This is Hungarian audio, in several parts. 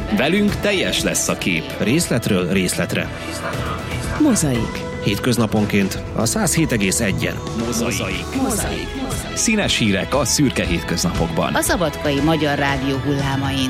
Velünk teljes lesz a kép. Részletről részletre. Mozaik. Hétköznaponként a 107,1-en. Mozaik. Színes hírek a szürke hétköznapokban. A Szabadkai Magyar Rádió hullámain.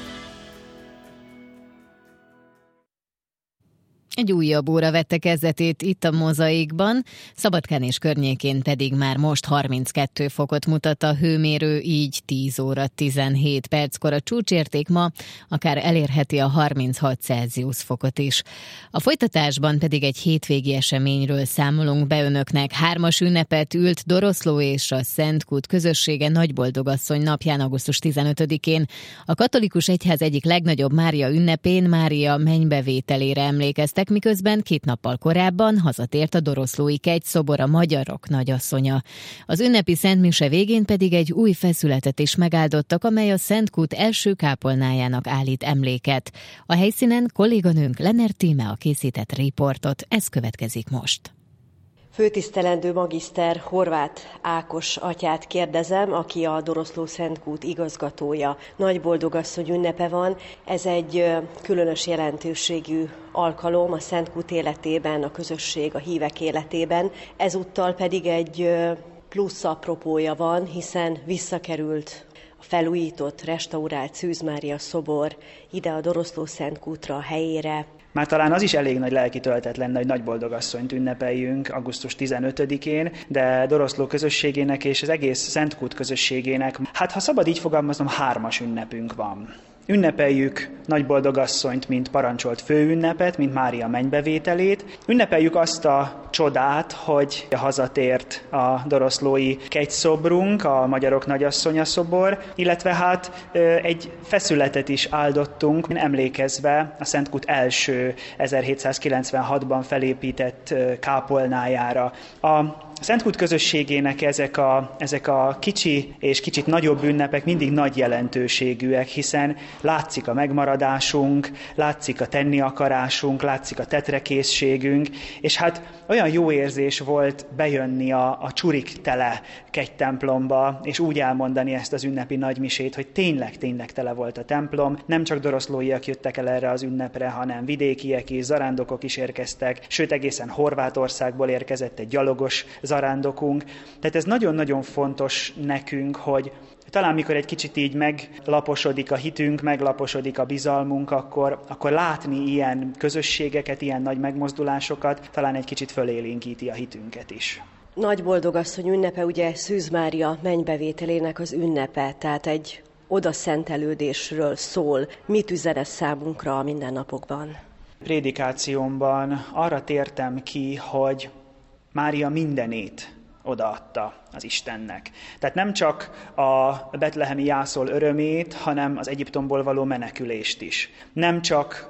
Egy újabb óra vette kezdetét itt a Mozaikban, Szabadkán és környékén pedig már most 32 fokot mutat a hőmérő, így 10 óra 17 perckor a csúcsérték ma akár elérheti a 36 Celsius fokot is. A folytatásban pedig egy hétvégi eseményről számolunk be önöknek. 3-as ünnepet ült Doroszló és a Szentkút közössége Nagyboldogasszony napján, augusztus 15-én. A katolikus egyház egyik legnagyobb Mária ünnepén Mária mennybevételére emlékeztek, miközben 2 nappal korábban hazatért a doroszlói kegyszobor, a magyarok nagyasszonya. Az ünnepi szentmise végén pedig egy új feszületet is megáldottak, amely a Szentkút első kápolnájának állít emléket. A helyszínen kolléganőnk Lenner Tíme készített riportot, ez következik most. Főtisztelendő magiszter Horváth Ákos atyát kérdezem, aki a Doroszló Szentkút igazgatója. Nagyboldogasszony ünnepe van, ez egy különös jelentőségű alkalom a Szentkút életében, a közösség, a hívek életében. Ezúttal pedig egy plusz apropója van, hiszen visszakerült a felújított, restaurált Szűz Mária szobor ide a Doroszló Szentkútra, a helyére. Már talán az is elég nagy lelki töltet lenne, hogy Nagyboldogasszonyt ünnepeljünk augusztus 15-én, de Doroszló közösségének és az egész Szentkút közösségének, hát ha szabad így fogalmaznom, 3-as ünnepünk van. Ünnepeljük Nagyboldogasszonyt, mint parancsolt főünnepet, mint Mária mennybevételét. Ünnepeljük azt a csodát, hogy hazatért a doroszlói kegyszobrunk, a magyarok nagyasszonya szobor, illetve hát egy feszületet is áldottunk, emlékezve a Szentkút első 1796-ban felépített kápolnájára. A Szentkút közösségének ezek a kicsi és kicsit nagyobb ünnepek mindig nagy jelentőségűek, hiszen látszik a megmaradásunk, látszik a tenni akarásunk, látszik a tetrekészségünk, és hát olyan jó érzés volt bejönni a csurik tele kegytemplomba, és úgy elmondani ezt az ünnepi nagymisét, hogy tényleg tele volt a templom, nem csak doroszlóiak jöttek el erre az ünnepre, hanem vidékiek is, zarándokok is érkeztek, sőt egészen Horvátországból érkezett egy gyalogos zarándokunk. Tehát ez nagyon-nagyon fontos nekünk, hogy talán mikor egy kicsit így meglaposodik a hitünk, meglaposodik a bizalmunk, akkor látni ilyen közösségeket, ilyen nagy megmozdulásokat talán egy kicsit fölélénkíti a hitünket is. Nagyboldogasszony ünnepe ugye Szűz Mária mennybevételének az ünnepe, tehát egy odaszentelődésről szól. Mit üzen ez számunkra a mindennapokban? Prédikációmban arra tértem ki, hogy Mária mindenét odaadta az Istennek. Tehát nem csak a betlehemi jászol örömét, hanem az Egyiptomból való menekülést is. Nem csak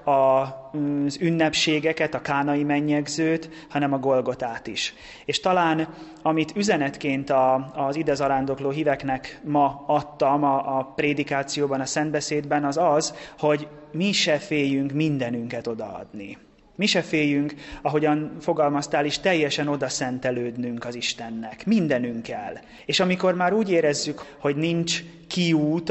az ünnepségeket, a kánai mennyegzőt, hanem a Golgotát is. És talán, amit üzenetként az ide zarándokló híveknek ma adtam a prédikációban, a szentbeszédben, az, hogy mi se féljünk mindenünket odaadni. Mi se féljünk, ahogyan fogalmaztál is, teljesen odaszentelődnünk az Istennek. Mindenünkkel. És amikor már úgy érezzük, hogy nincs kiút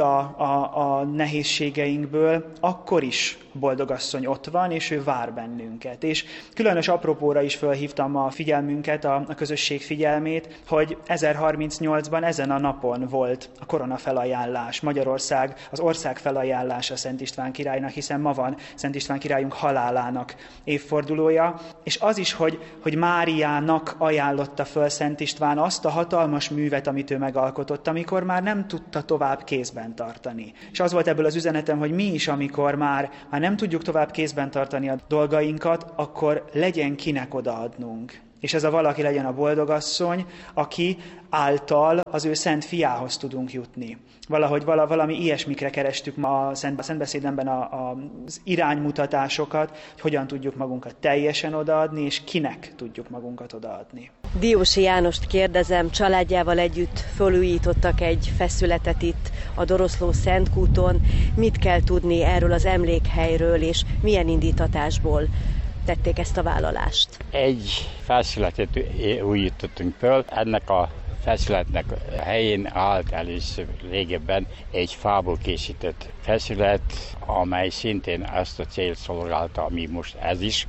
a nehézségeinkből, akkor is Boldogasszony ott van, és ő vár bennünket. És különös apropóra is felhívtam a figyelmünket, a közösség figyelmét, hogy 1038-ban ezen a napon volt a koronafelajánlás, Magyarország, az ország felajánlása Szent István királynak, hiszen ma van Szent István királyunk halálának évfordulója, és az is, hogy Máriának ajánlotta föl Szent István azt a hatalmas művet, amit ő megalkotott, amikor már nem tudta tovább kézben tartani. És az volt ebből az üzenetem, hogy mi is, amikor már nem tudjuk tovább kézben tartani a dolgainkat, akkor legyen kinek odaadnunk. És ez a valaki legyen a boldogasszony, aki által az ő szent fiához tudunk jutni. Valami ilyesmikre kerestük ma a szentbeszédemben az iránymutatásokat, hogy hogyan tudjuk magunkat teljesen odaadni, és kinek tudjuk magunkat odaadni. Diósi Jánost kérdezem, családjával együtt fölújítottak egy feszületet itt a Doroszló Szentkúton. Mit kell tudni erről az emlékhelyről, és milyen indítatásból tették ezt a vállalást? Egy feszületet újítottunk föl, ennek a feszületnek helyén állt először régebben egy fából készített feszület, amely szintén ezt a célt szolgálta, ami most ez is.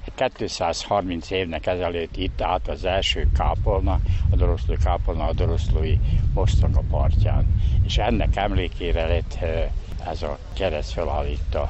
230 évnek ezelőtt itt állt az első kápolna, a Doroszlói kápolna a Doroszlói mostnak a partján. És ennek emlékére lett ez a kereszt felállítva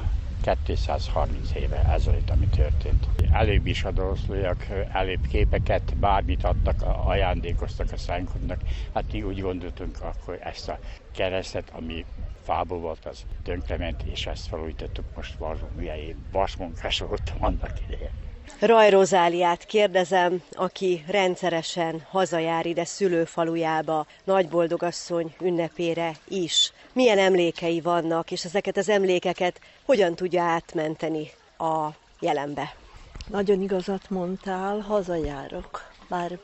230 éve ezelőtt, ami történt. Előbb is a doroszlóiak előbb képeket, bármit adtak, ajándékoztak a Szentkútnak. Hát mi úgy gondoltunk, akkor ezt a keresztet, ami fából volt, az tönkrement, és ezt felújítottuk most vasmunkás voltam annak idején. Raj Rozáliát kérdezem, aki rendszeresen hazajár ide szülőfalujába, Nagyboldogasszony ünnepére is. Milyen emlékei vannak, és ezeket az emlékeket hogyan tudja átmenteni a jelenbe? Nagyon igazat mondtál, hazajárok. Bár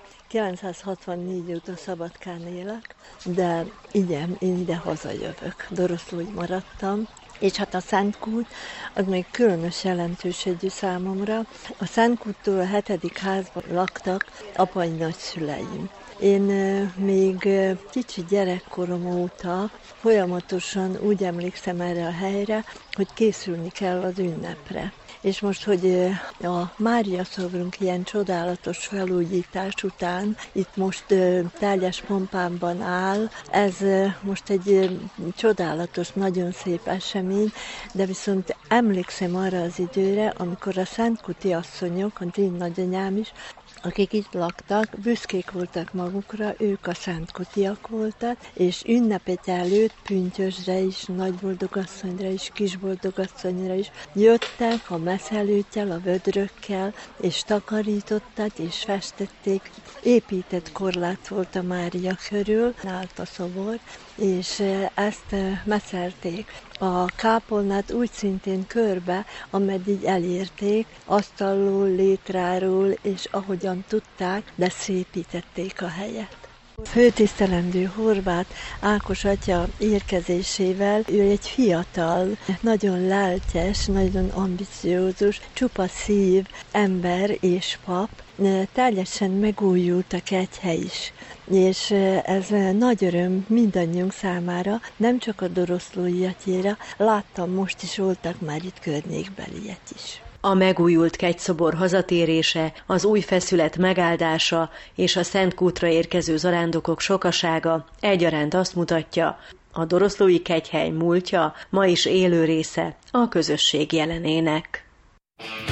964 óta Szabadkán élek, de igen, én ide hazajövök. Doroszlói maradtam, és hát a Szentkút az még különös jelentőségű számomra. A Szentkúttól a 7. házban laktak apai nagyszüleim. Én még kicsi gyerekkorom óta folyamatosan úgy emlékszem erre a helyre, hogy készülni kell az ünnepre. És most, hogy a Mária szobrunk ilyen csodálatos felújítás után itt most tárgyas pompámban áll, ez most egy csodálatos, nagyon szép esemény, de viszont emlékszem arra az időre, amikor a szentkúti asszonyok, a én nagyanyám is, akik itt laktak, büszkék voltak magukra, ők a szentkútiak voltak, és ünnepet előtt Püntyösre is, Nagyboldogasszonyra is, Kisboldogasszonyra is jöttek a messzelőttyel, a vödrökkel, és takarítottak, és festették. Épített korlát volt a Mária körül, állt a szobor, és ezt messzelték. A kápolnát úgy szintén körbe, ameddig elérték, asztalról, létráról, és ahogyan tudták, de szépítették a helyet. Főtisztelendő Horváth Ákos atya érkezésével ő egy fiatal, nagyon lelkes, nagyon ambiciózus, csupa szív ember és pap, teljesen megújult a kegyhely is. És ez nagy öröm mindannyiunk számára, nem csak a doroszlóiakére, láttam, most is voltak már itt környékbeliek is. A megújult kegyszobor hazatérése, az új feszület megáldása és a Szentkútra érkező zarándokok sokasága egyaránt azt mutatja, a doroszlói kegyhely múltja ma is élő része a közösség jelenének.